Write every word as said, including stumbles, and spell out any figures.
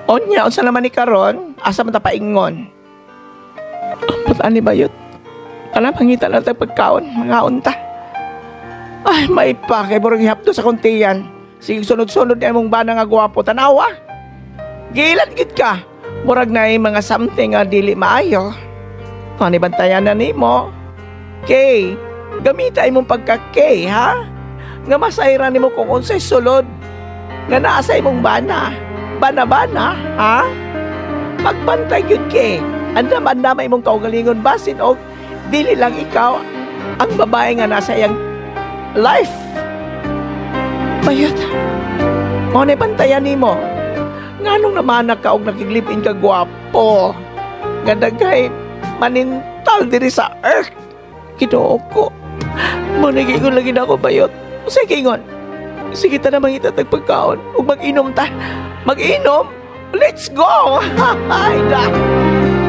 Onya, unsa naman ni karon? Asa man ta paingon? Ambot ani bayot. Kana pangita na tag pagkaon, mga unta. Ay, may pa kay burong hapdo sa kuntiyan. Sige sunod-sunod ni mong bana nga gwapo tanawa. Gilat gid ka. Murag na mga something nga dili maayo. Ano bantayan na nimo? Kay, gamita imong pagka-K, ha? Nga masayran nimo kung unsay sulod. Nga naa sa imong bana. Bana-bana, ha? Magbantay yun, Kay. Andam-andam imong kaugalingon basin o dili lang ikaw ang babae nga nasa iyang life. Bayot. Mo na bantayan nimo. Nganong naman ka og nakiglipin ka gwapo. Nga daghay manintal diri sa earth. Ginoo ko. Mo nagigon lagi na ako bayot. Sige ingon. Sige ta na mangita tag pagkaon ug mag-inom ta. Mag-inom? Let's go! Ay na!